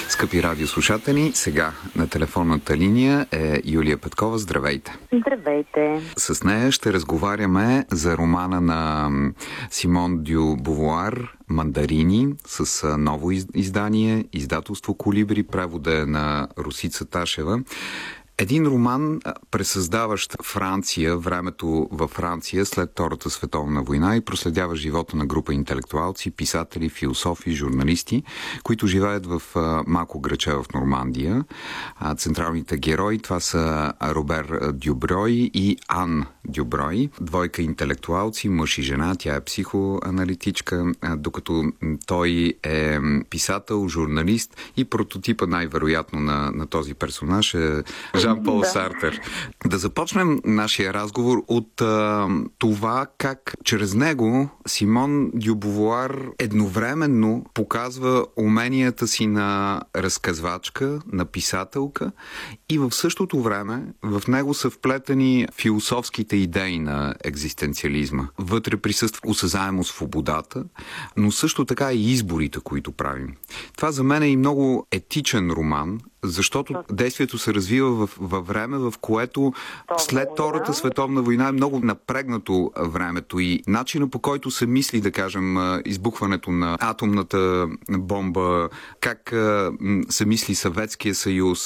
Скъпи радиослушатели, сега на телефонната линия е Юлия Петкова. Здравейте! Здравейте! С нея ще разговаряме за романа на Симон дю Бувуар «Мандарини» с ново издание, издателство Колибри, превода на Росица Ташева. Един роман, пресъздаващ Франция, времето във Франция след Втората световна война и проследява живота на група интелектуалци, писатели, философи, журналисти, които живеят в малко граче в Нормандия. Централните герои, това са Робер Дюброй и Ан Дюброй. Двойка интелектуалци, мъж и жена, тя е психоаналитичка, докато той е писател, журналист и прототипа най-вероятно на този персонаж е Жан-Пол Сартер. Да започнем нашия разговор от това как чрез него Симон дю Бувуар едновременно показва уменията си на разказвачка, на писателка и в същото време в него са вплетени философските идеи на екзистенциализма. Вътре присъства осезаемо свободата, но също така и изборите, които правим. Това за мен е и много етичен роман, защото действието се развива във време, в което след Втората световна война е много напрегнато времето и начина, по който се мисли, да кажем, избухването на атомната бомба, как се мисли Съветския съюз,